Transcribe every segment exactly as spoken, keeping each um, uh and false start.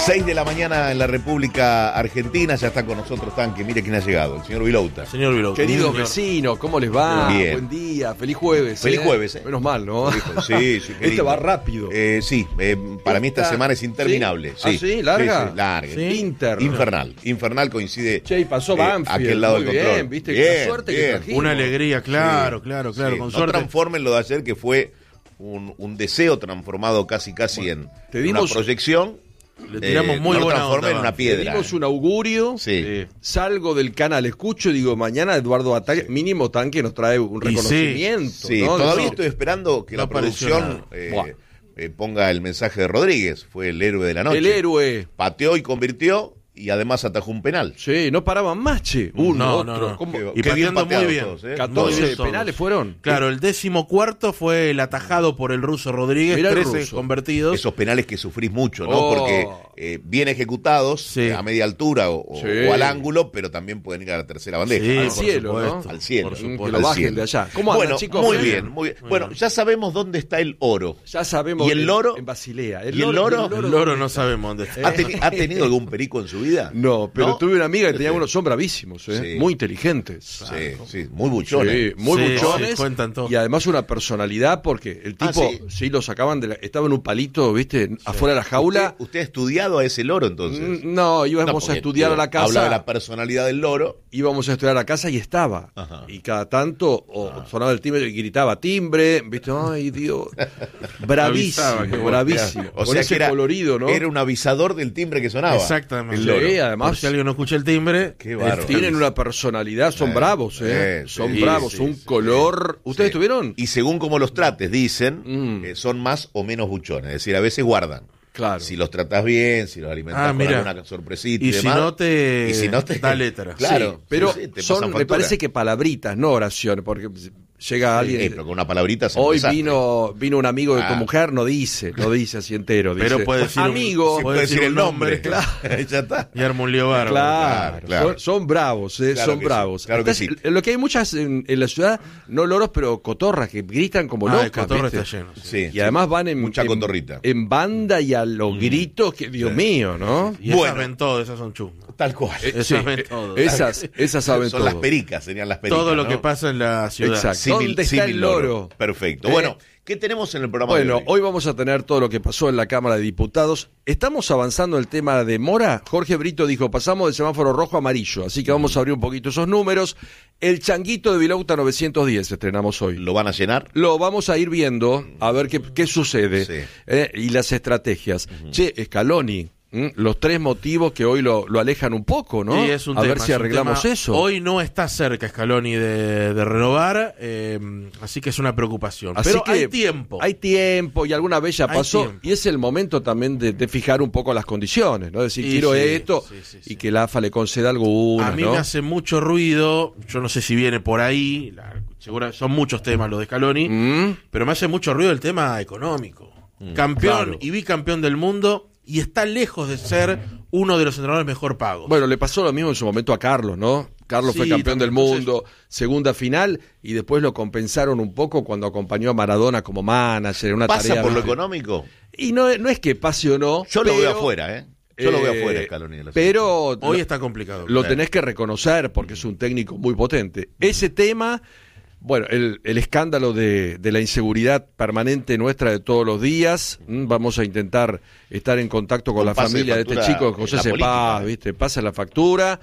seis de la mañana en la República Argentina, ya está con nosotros Tanque. Mire quién ha llegado, el señor Vilouta. Señor Vilouta. Queridos señor. vecinos, ¿cómo les va? Bien. Buen día, feliz jueves. Feliz ¿eh? jueves, ¿eh? Menos mal, ¿no? Sí, sí, qué Este lindo. va rápido. Eh, sí, eh, para mí esta Esta- semana es interminable. ¿Sí? ¿Ah, sí? ¿Larga? Sí, sí, larga. ¿Sí? Inter. Infernal. Infernal coincide. Che, y pasó eh, Banfield. aquel lado Muy del control. bien, ¿viste? Bien, La suerte que bien. trajimos. Una alegría, claro, Sí, claro, claro, sí. con No suerte. transformen lo de ayer, que fue un, un deseo transformado casi casi en te una dimos- proyección. Le tiramos eh, muy no lo buena transformen onda, en una Banfield. piedra. Pedimos un augurio. Sí. Sí. Salgo del canal, escucho y digo, mañana Eduardo Batalla, mínimo Tanque nos trae un Y sí, reconocimiento. Sí, ¿no? todavía Decir, estoy esperando que no la apareció producción nada. eh, Buah. eh, ponga el mensaje de Rodríguez. Fue el héroe de la noche. el héroe. Pateó y convirtió y además atajó un penal. Sí, no paraban más, che. Uno, No, otro. no, no. ¿Cómo? Qué- Y qué pateando muy pateados bien. todos, ¿eh? Muy catorce bien todos. penales fueron. Claro, el décimo cuarto fue el atajado por el ruso Rodríguez, Mirá el trece ruso. convertidos. Esos penales que sufrís mucho, ¿no? Oh. Porque eh, bien ejecutados Sí. eh, a media altura o, o- Sí. o al ángulo, pero también pueden ir a la tercera bandeja. Sí, Al por cielo, supuesto, ¿no? Al cielo. por Mm, que supuesto. lo bajen cielo. de allá. ¿Cómo andan, Bueno, chicos? muy Muy bien, bien. muy bien. Muy Bueno, bien. ya sabemos dónde está el oro. Ya sabemos. ¿Y el en- loro? En Basilea. ¿Y el loro? El loro no sabemos dónde está. ¿Ha, teni- ha tenido algún perico en su vida? No, pero ¿No? tuve una amiga que tenía Sí. unos, son bravísimos, ¿eh? Sí. Muy inteligentes. Sí, sí, muy buchones. Sí, muy Sí, buchones. sí, cuentan todo. Y además una personalidad, porque el Ah, tipo, ¿sí? sí, lo sacaban de la, estaba en un palito, ¿viste? Afuera de la jaula. ¿Usted, usted ha estudiado a ese loro entonces? Mm, No, íbamos No, a porque, estudiar digo, a la casa. Habla de la personalidad del loro. Íbamos a estudiar a la casa y estaba. Ajá. Y cada tanto o sonaba el timbre y gritaba timbre, ¿viste? Ay, Dios. Bravísimo, Avisaba, qué bueno. bravísimo. O Con sea ese que era, colorido, ¿no? era un avisador del timbre que sonaba. Exactamente. El loro. Sí, además Por si alguien no escucha el timbre, Qué el bárbaro. timbre. tienen una personalidad, son Eh, bravos, ¿eh? eh, son sí, bravos, sí, un sí, color. ¿Ustedes Sí. tuvieron? Y según como los trates, dicen, Mm. eh, son más o menos buchones. Es decir, a veces guardan. Claro. Si los tratas bien, si los alimentas Ah, con mira. alguna sorpresita y, Y si demás. no te- y si no te da letra. Claro, Sí, pero sí, sí, te son, pasan me factura. parece que palabritas, no oraciones, porque llega alguien. Eh, pero con una palabrita se Hoy empezaste. vino vino un amigo de tu Ah. mujer, no dice, no dice así entero. Dice, Pero puede decir un- amigo. Sí, puede puede decir decir el un nombre. nombre. Claro. Ya está. Y arma un lío bárbaro. Claro, Claro, claro. Son, son bravos, eh, Claro son que sí, bravos. claro que Estás- sí. Lo que hay muchas en, en la ciudad, no loros, pero cotorras que gritan como Ah, el locas. cotorro ¿viste? está lleno. sí. Sí, Y sí. además van en, Mucha en- cotorrita. en banda y a los gritos, que Dios mío, ¿no? Y esas Bueno. ven todo, esas son chusmas. Tal cual. Esas Sí, ven eh, todo. esas, esas saben Son todo. las pericas, serían las pericas. Todo lo ¿no? que pasa en la ciudad. Exacto. Símil- ¿Dónde está símil el loro? Perfecto. ¿Eh? Bueno, ¿qué tenemos en el programa Bueno, de hoy? hoy vamos a tener todo lo que pasó en la Cámara de Diputados. Estamos avanzando el tema de Mora. Jorge Brito dijo, pasamos del semáforo rojo a amarillo, así que vamos a abrir un poquito esos números. El changuito de Vilouta novecientos diez estrenamos hoy. ¿Lo van a llenar? Lo vamos a ir viendo, a ver qué, qué sucede, Sí. eh, y las estrategias. Che, Scaloni, ¿m? los tres motivos que hoy lo, lo alejan un poco, ¿no? Sí, es un a tema, ver si es un arreglamos tema. eso. Hoy no está cerca Scaloni de, de renovar, eh, así que es una preocupación. Así Pero que hay tiempo. Hay tiempo y alguna vez ya Hay pasó. tiempo. Y es el momento también de, de fijar un poco las condiciones, ¿no? Decir, Y quiero sí, esto sí, sí, y sí. que la A F A le conceda alguna, A mí ¿no? me hace mucho ruido, yo no sé si viene por ahí, la- segura, son muchos temas los de Scaloni, ¿Mm? pero me hace mucho ruido el tema económico. Campeón claro. y bicampeón del mundo y está lejos de ser uno de los entrenadores mejor pagos. Bueno, le pasó lo mismo en su momento a Carlos, ¿no? Carlos Sí, fue campeón del también, mundo, segunda final, y después lo compensaron un poco cuando acompañó a Maradona como manager, en una ¿Pasa tarea. por lo ¿viste? económico? Y no, no es que pase o no. Yo lo pero, veo afuera, ¿eh? Yo lo veo eh, afuera, Scaloni. de la Pero Hoy lo- está complicado. lo Sí. tenés que reconocer porque es un técnico muy potente. Ese tema, bueno, el, el escándalo de, de la inseguridad permanente nuestra de todos los días, mm, vamos a intentar estar en contacto con, Con la pase de familia de este factura chico, en José la Cepaz, política. ¿viste? Pasa la factura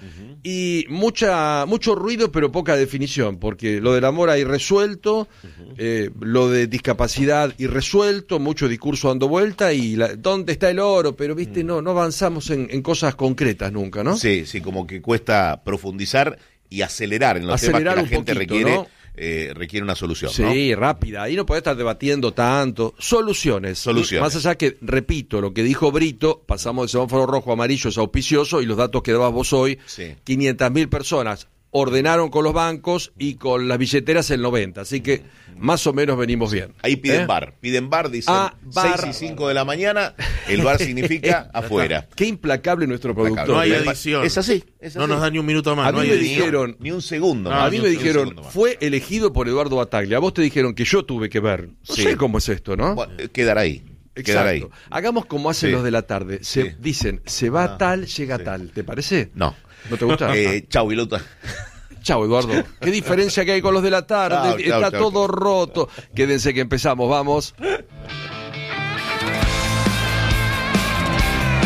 y mucha mucho ruido pero poca definición, porque lo del amor hay resuelto, eh, lo de discapacidad irresuelto, mucho discurso dando vuelta y la- ¿dónde está el oro? Pero, ¿viste? No, no avanzamos en, en cosas concretas nunca, ¿no? Sí, sí, como que cuesta profundizar y acelerar en los Acelerar temas que la un gente poquito, requiere, ¿no? eh, requiere una solución, Sí, ¿no? rápida. Ahí no podés estar debatiendo tanto. Soluciones. Soluciones. Más allá que, repito, lo que dijo Brito, pasamos de semáforo rojo a amarillo, es auspicioso, y los datos que dabas vos hoy, Sí. quinientas mil personas ordenaron con los bancos y con las billeteras el noventa. Así que más o menos venimos bien. Ahí piden ¿Eh? bar, piden bar, dicen Ah, bar. seis y cinco de la mañana, el bar significa afuera. Qué implacable nuestro productor. No hay ¿eh? edición. Es así, es No así. nos da ni un minuto más. A no mí hay me edición. dijeron- Ni un segundo No, más. A mí ni me un dijeron, segundo más. fue elegido por Eduardo Bataglia. A vos te dijeron que yo tuve que ver. No Sí. sé cómo es esto, ¿no? Bueno, eh, quedará ahí. quedar ahí. Exacto. Hagamos como hacen Sí. los de la tarde. Se Sí. dicen, se va Ah, tal, llega sí. tal. ¿Te parece? No. ¿No te gusta? Eh, chau, Vilauta. Chao, Eduardo. ¿Qué diferencia que hay con los de la tarde? Chau, chau, Está chau, todo chau. roto. Quédense que empezamos, vamos.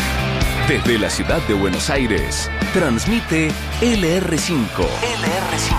Desde la ciudad de Buenos Aires, transmite L R cinco. L R cinco.